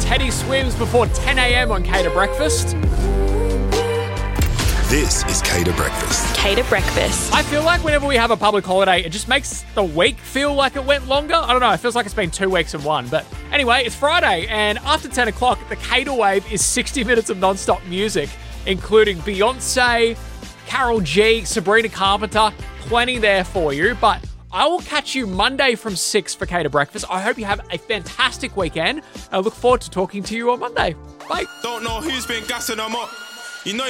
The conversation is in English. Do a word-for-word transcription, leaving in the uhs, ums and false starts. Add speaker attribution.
Speaker 1: Teddy Swims before ten a.m. on Cater Breakfast.
Speaker 2: This is Cater Breakfast.
Speaker 3: Cater Breakfast.
Speaker 1: I feel like whenever we have a public holiday, it just makes the week feel like it went longer. I don't know, it feels like it's been two weeks in one. But anyway, it's Friday, and after ten o'clock, the Cater Wave is sixty minutes of non-stop music, including Beyonce, Karol G, Sabrina Carpenter, plenty there for you. But I will catch you Monday from six for Cater Breakfast. I hope you have a fantastic weekend. I look forward to talking to you on Monday. Bye.
Speaker 4: Don't know who's been gassing them up.